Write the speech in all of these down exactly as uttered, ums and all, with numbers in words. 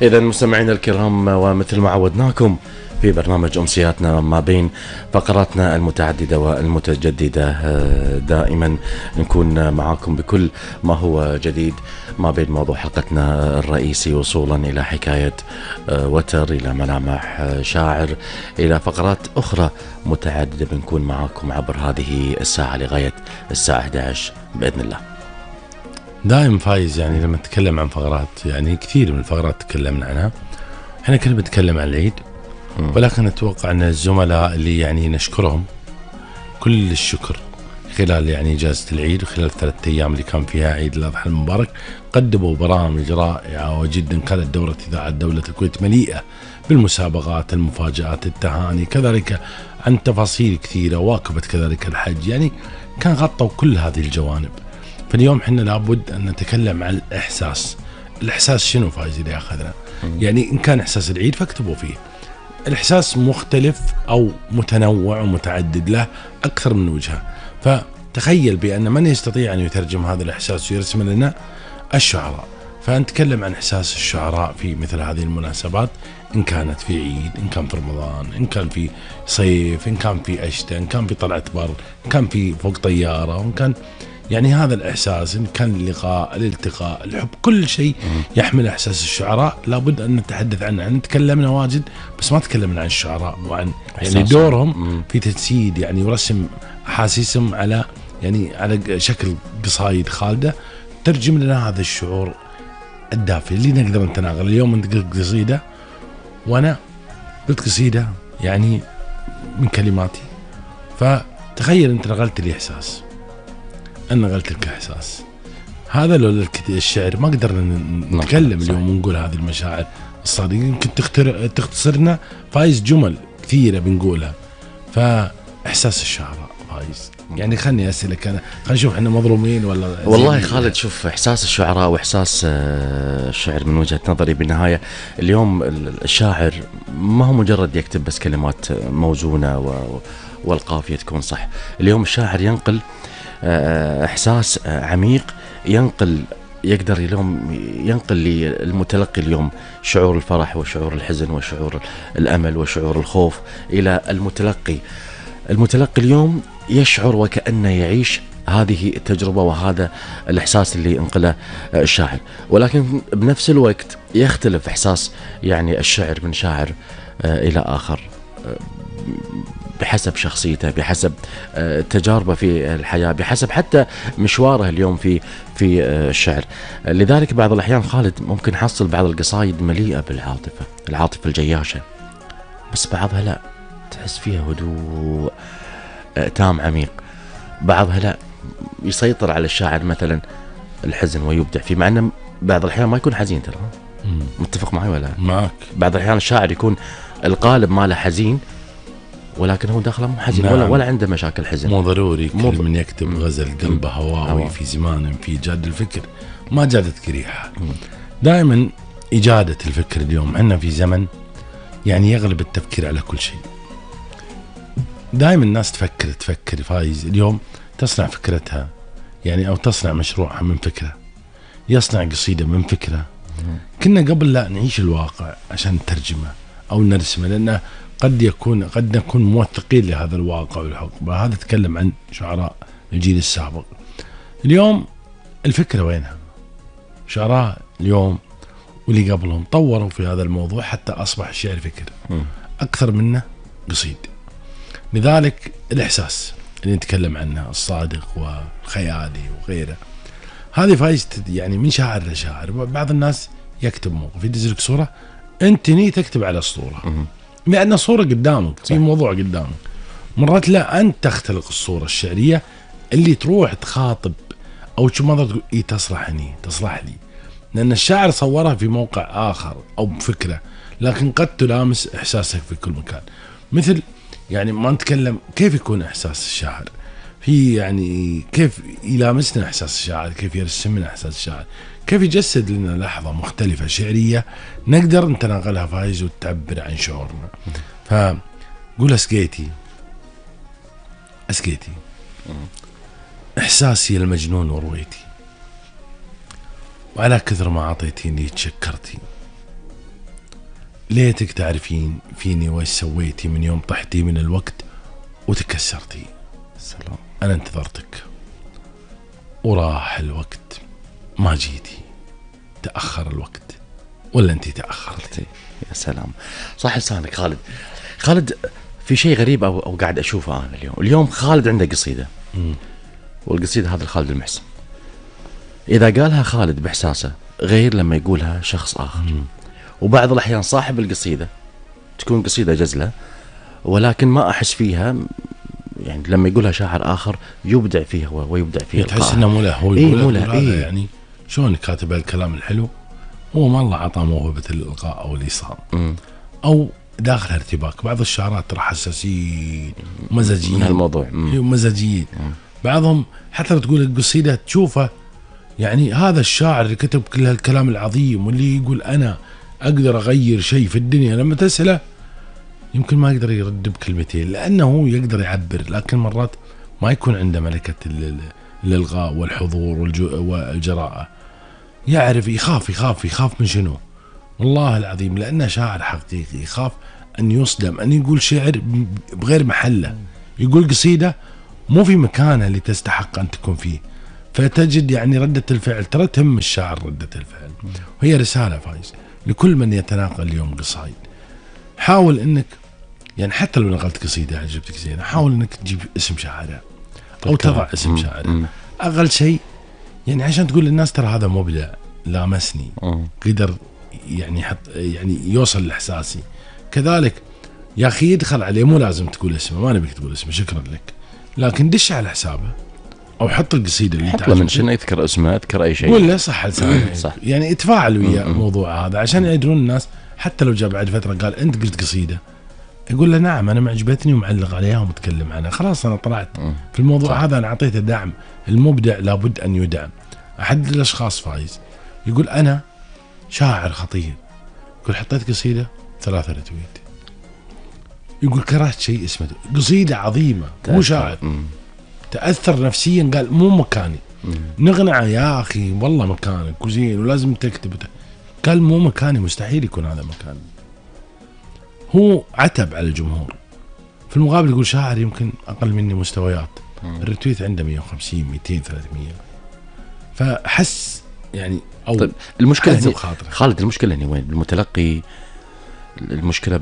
إذا مستمعينا الكرام، ومثل ما عودناكم في برنامج أمسياتنا ما بين فقراتنا المتعددة والمتجددة، دائما نكون معاكم بكل ما هو جديد ما بين موضوع حلقتنا الرئيسي وصولا إلى حكاية وتر، إلى ملامح شاعر، إلى فقرات أخرى متعددة. بنكون معاكم عبر هذه الساعة لغاية الساعة أحد عشر بإذن الله. دائم فايز، يعني لما نتكلم عن فقرات، يعني كثير من الفقرات تكلمنا عنها، احنا كنا بنتكلم عن العيد، ولكن اتوقع ان الزملاء اللي يعني نشكرهم كل الشكر خلال يعني اجازه العيد وخلال الثلاث ايام اللي كان فيها عيد الاضحى المبارك، قدموا برامج رائعه وجدا. كانت دوره اذاعه دوله الكويت مليئه بالمسابقات، المفاجات، التهاني، كذلك عن تفاصيل كثيره، واكبت كذلك الحج، يعني كان غطوا كل هذه الجوانب. فاليوم احنا لابد ان نتكلم عن الاحساس. الاحساس شنو فايز اللي اخذنا؟ يعني ان كان احساس العيد فاكتبوا فيه. الاحساس مختلف او متنوع ومتعدد، له اكثر من وجهه. فتخيل بان من يستطيع ان يترجم هذا الاحساس ويرسم لنا؟ الشعراء. فنتكلم عن احساس الشعراء في مثل هذه المناسبات، ان كانت في عيد، ان كان في رمضان، ان كان في صيف، ان كان في اشتاء، ان كان في طلعه بر، ان كان في فوق طياره، وان كان يعني هذا الإحساس، إن كان اللقاء، الالتقاء، الحب، كل شيء يحمل إحساس الشعراء لابد أن نتحدث عنه. يعني تكلمنا واجد بس ما تكلمنا عن الشعراء وعن يعني دورهم في تجسيد يعني ورسم أحاسيسهم على يعني على شكل قصايد خالدة ترجم لنا هذا الشعور الدافئ اللي نقدر نتناقل. اليوم أنت قلت قصيدة وأنا قلت قصيدة يعني من كلماتي، فتخيل أنت نقلت لي إحساس، أنا قلت لك إحساس. هذا لولا الشعر ما قدرنا نتكلم اليوم ونقول هذه المشاعر الصادقة. يمكن تختصرنا فايز جمل كثيرة بنقولها. فإحساس الشعراء فايز، يعني خلني أسألك أنا، خلينا نشوف إحنا مظلومين ولا. والله خالد، شوف، إحساس الشعراء وإحساس الشعر من وجهة نظري بالنهاية اليوم الشاعر ما هو مجرد يكتب بس كلمات موزونة والقافية تكون صح. اليوم الشاعر ينقل إحساس عميق، ينقل يقدر اليوم ينقل للمتلقي اليوم شعور الفرح وشعور الحزن وشعور الأمل وشعور الخوف إلى المتلقي. المتلقي اليوم يشعر وكأنه يعيش هذه التجربة وهذا الإحساس اللي انقله الشاعر. ولكن بنفس الوقت يختلف إحساس يعني الشعر من شاعر إلى آخر بحسب شخصيته، بحسب تجاربه في الحياة، بحسب حتى مشواره اليوم في في الشعر. لذلك بعض الأحيان خالد ممكن حصل بعض القصايد مليئة بالعاطفة، العاطفة الجياشة، بس بعضها لا، تحس فيها هدوء تام عميق. بعضها لا، يسيطر على الشاعر مثلا الحزن ويبدع فيه، مع أنه بعض الأحيان ما يكون حزين. ترى متفق معي ولا؟ معك. بعض الأحيان الشاعر يكون القالب ماله حزين ولكن هو داخله مو حزين. نعم. ولا ولا عنده مشاكل حزن. مو ضروري كل مو من يكتب مم. غزل قلبه هواوي في زمان في جاد الفكر ما جادت ريحه. دائما إجادة الفكر. اليوم عندنا في زمن يعني يغلب التفكير على كل شيء. دائما الناس تفكر تفكر فايز. اليوم تصنع فكرتها يعني أو تصنع مشروعها من فكرة، يصنع قصيدة من فكرة. مم. كنا قبل لا نعيش الواقع عشان نترجمه أو نرسمه، لأنه قد يكون قد نكون موثقين لهذا الواقع والحقبة. هذا تكلم عن شعراء الجيل السابق. اليوم الفكرة وينها؟ شعراء اليوم واللي قبلهم طوروا في هذا الموضوع حتى أصبح الشعر فكر أكثر منه قصيد. لذلك الإحساس اللي نتكلم عنه الصادق والخيالي وغيره، هذه فايز يعني من شاعر لشاعر. بعض الناس يكتب موقف يدزلك صورة، أنت ني تكتب على الصورة لأن صورة قدامك في موضوع قدامك. مرات لا، أنت تختلق الصورة الشعرية اللي تروح تخاطب أو شو ما تقول إيه تصلحني تصلح لي، لأن الشاعر صورها في موقع آخر أو بفكرة، لكن قد تلامس إحساسك في كل مكان. مثل يعني ما نتكلم كيف يكون إحساس الشاعر في يعني كيف يلامسنا إحساس الشاعر، كيف يرسم لنا إحساس الشاعر، كيف يجسد لنا لحظة مختلفة شعرية نقدر نتناقلها فايز وتعبر عن شعورنا. فقول أسقيتي أسقيتي إحساسي المجنون ورويتي، وعلى كثر ما عطيتيني تشكرتي، ليتك تعرفين فيني وش سويتي من يوم طحتي من الوقت وتكسرتي. سلام. أنا انتظرتك وراح الوقت ما جيتي، تأخر الوقت ولا أنتي تأخرتي. يا سلام، صح لسانك خالد. خالد في شيء غريب أو, أو قاعد أشوفه أنا اليوم. اليوم خالد عنده قصيدة، مم. والقصيدة هذا خالد المحسن. إذا قالها خالد بإحساسه غير لما يقولها شخص آخر. مم. وبعض الأحيان صاحب القصيدة تكون قصيدة جزلة، ولكن ما أحس فيها يعني لما يقولها شاعر آخر يبدع فيها ويبدع فيها. تحس إنه مو له، هو إيه يقول مو لك له. هذا إيه. يعني شلون كاتب الكلام الحلو، هو ما الله عطاه موهبة الإلقاء أو الإيصال، مم. أو داخل ارتباك. بعض الشعراء ترى حساسين مزاجيين من هالموضوع. مم. مزاجيين. بعضهم حتى لو تقول القصيدة تشوفه يعني هذا الشاعر اللي كتب كل هالكلام العظيم واللي يقول أنا أقدر أغير شيء في الدنيا، لما تسأله يمكن ما يقدر يرد بكلمتين لأنه يقدر يعبر، لكن مرات ما يكون عنده ملكة الإلغاء والحضور والجراءة. يعرف يخاف يخاف يخاف من شنو؟ والله العظيم لأنه شاعر حقيقي يخاف أن يصدم، أن يقول شعر بغير محله، يقول قصيدة مو في مكانها اللي تستحق أن تكون فيه. فتجد يعني ردة الفعل ترى تهم الشاعر ردة الفعل. وهي رسالة فايز لكل من يتناقل اليوم قصايد. حاول أنك يعني حتى لو نقلت قصيدة عجبتك زينة، حاول أنك تجيب اسم شاعرها أو تضع اسم شاعرها أقل شيء، يعني عشان تقول للناس ترى هذا مبدع لامسني، قدر يعني حط يعني يوصل لإحساسي. كذلك يا أخي يدخل عليه، مو لازم تقول اسمه، ما نبيك تقول اسمه، شكرا لك، لكن دش على حسابه أو حط القصيدة اللي حط له منشن، يذكر اسمه، يذكر أي شيء ولا صح لسانه صح. يعني يتفاعل ويا الموضوع هذا عشان يدرون الناس. حتى لو جاء بعد فترة قال أنت قلت قصيدة، يقول له نعم أنا معجبتني ومعلق عليها ومتكلم عنها، خلاص أنا طلعت في الموضوع صح. هذا أنا أعطيته دعم. المبدع لابد أن يدعم. أحد الأشخاص فايز يقول أنا شاعر خطير، يقول حطيت قصيدة ثلاثة رتويت، يقول كرهت شيء اسمه قصيدة عظيمة، مو شاعر مم. تأثر نفسيا، قال مو مكاني. مم. نقنعه يا أخي والله مكانك وزين ولازم تكتب، قال مو مكاني، مستحيل يكون هذا مكاني. هو عتب على الجمهور. في المقابل يقول شاعر يمكن أقل مني مستويات، الرتويت عنده مية وخمسين مئتين ثلاثمية، فحس يعني أو طيب المشكلة هنا خالد، المشكلة هنا وين؟ بالمتلقي، المشكلة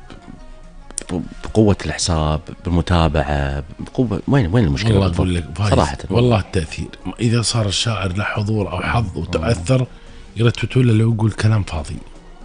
بقوة الحساب، بالمتابعة، بقوة وين وين المشكلة؟ والله أقول لك صراحة والله التأثير، إذا صار الشاعر له حضور أو حظ وتأثر يرتوتوا له لو يقول كلام فاضي.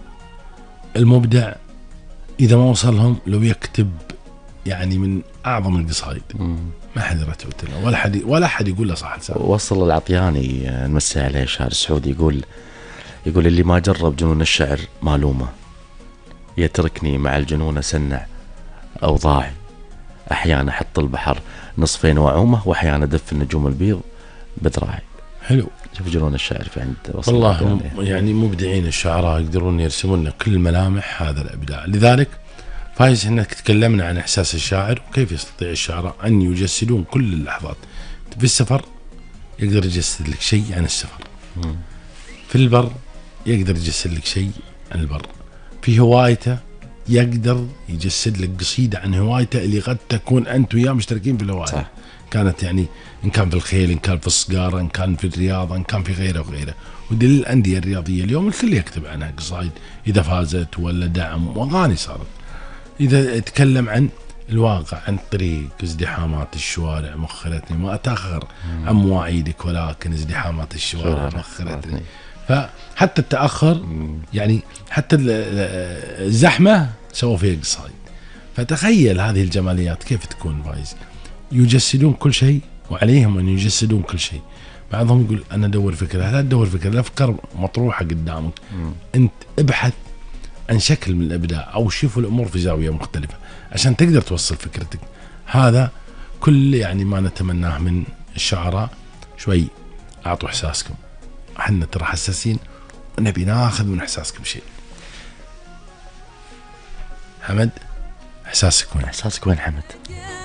المبدع إذا ما وصلهم لو يكتب يعني من أعظم القصائد ما حد يرتوت له ولا حد ولا حد يقول له صح لسان. وصل العطياني نمسي عليه شاعر السعودي يقول يقول اللي ما جرب جنون الشعر مالومة، يتركني مع الجنون أسنع أوضاعي، أحيانا أحط البحر نصفين وأعومه، وأحيانا أدف النجوم البيض بذراعي. حلو. شوف جنون الشعر في عند وصل والله يعني مبدعين الشعراء يقدرون يرسمون كل ملامح هذا الإبداع. لذلك فايز إنك تكلمنا عن إحساس الشاعر وكيف يستطيع الشعراء أن يجسدون كل اللحظات. في السفر يقدر يجسد لك شيء عن السفر، مم. في البر يقدر يجسد لك شيء عن البر، في هوايته يقدر يجسد لك قصيدة عن هوايته اللي قد تكون أنت وياه مشتركين في الهواية. صح. كانت يعني إن كان في الخيل، إن كان في الصقارة، إن كان في الرياضة، إن كان في غيره وغيره. ودليل الأندية الرياضية اليوم الكل يكتب عنها قصائد إذا فازت ولا دعم، وأغاني صارت. إذا يتكلم عن الواقع، عن الطريق، ازدحامات الشوارع مخرتني، ما أتأخر عن مواعيدك ولكن ازدحامات الشوارع مخرتني. فحتى التأخر يعني حتى الزحمة سووا فيها قصائد. فتخيل هذه الجماليات كيف تكون فايز. يجسدون كل شيء وعليهم أن يجسدون كل شيء. بعضهم يقول أنا أدور فكرة، لا تدور فكرة، الأفكار مطروحة قدامك، مم. أنت ابحث عن شكل من الإبداع أو شوفوا الأمور في زاوية مختلفة عشان تقدر توصل فكرتك. هذا كل يعني ما نتمناه من الشعراء. شوي أعطوا إحساسكم، احنا ترى حساسين ونبي ناخذ من إحساسكم شيء. حمد إحساسك وين؟ إحساسك وين حمد؟